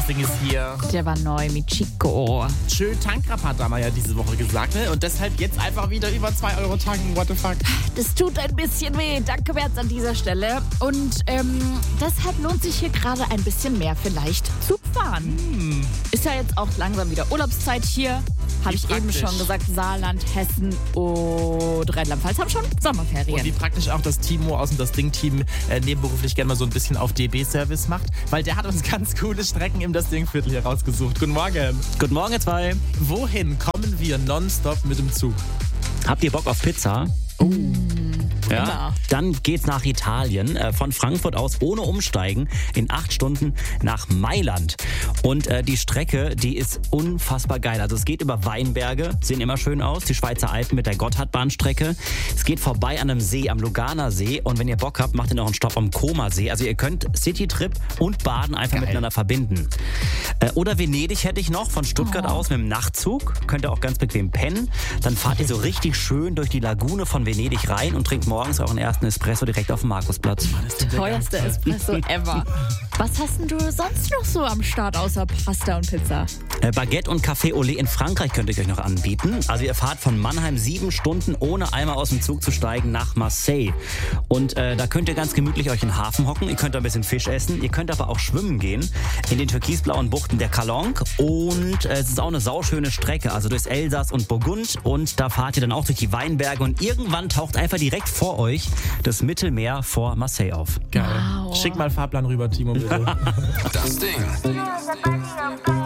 Ding ist hier. Der war neu mit Chico. Schön Tankrabatt haben wir ja diese Woche gesagt, ne? Und deshalb jetzt einfach wieder über 2 Euro tanken. What the fuck? Das tut ein bisschen weh. Danke, Merz, an dieser Stelle. Und deshalb lohnt sich hier gerade ein bisschen mehr vielleicht zu fahren. Ist ja jetzt auch langsam wieder Urlaubszeit hier. Habe ich eben schon gesagt, Saarland, Hessen und Rheinland-Pfalz haben schon Sommerferien. Und wie praktisch auch das Timo aus dem Das Ding-Team nebenberuflich gerne mal so ein bisschen auf DB-Service macht, weil der hat uns ganz coole Strecken im Das Ding-Viertel hier rausgesucht. Guten Morgen. Guten Morgen, ihr zwei. Wohin kommen wir nonstop mit dem Zug? Habt ihr Bock auf Pizza? Ja, dann geht's nach Italien, von Frankfurt aus ohne Umsteigen in 8 Stunden nach Mailand. Und die Strecke, die ist unfassbar geil. Also es geht über Weinberge, sehen immer schön aus, die Schweizer Alpen mit der Gotthardbahnstrecke. Es geht vorbei an einem See, am Luganer See. Und wenn ihr Bock habt, macht ihr noch einen Stopp am Comer-See. Also ihr könnt Citytrip und Baden einfach miteinander verbinden. Oder Venedig hätte ich noch, von Stuttgart aus mit dem Nachtzug. Könnt ihr auch ganz bequem pennen. Dann fahrt ihr so richtig schön durch die Lagune von Venedig rein und trinkt morgens euren ersten Espresso direkt auf dem Markusplatz. Teuerste Espresso ever. Was hast denn du sonst noch so am Start außer Pasta und Pizza? Baguette und Café au lait in Frankreich könnte ich euch noch anbieten. Also ihr fahrt von Mannheim 7 Stunden, ohne einmal aus dem Zug zu steigen, nach Marseille. Und da könnt ihr ganz gemütlich euch in den Hafen hocken. Ihr könnt ein bisschen Fisch essen. Ihr könnt aber auch schwimmen gehen in den türkisblauen Buchten der Calanque. Und es ist auch eine sauschöne Strecke, also durchs Elsass und Burgund. Und da fahrt ihr dann auch durch die Weinberge. Und irgendwann taucht einfach direkt vor euch das Mittelmeer vor Marseille auf. Geil. Wow. Schick mal Fahrplan rüber, Timo, bitte. Das Ding.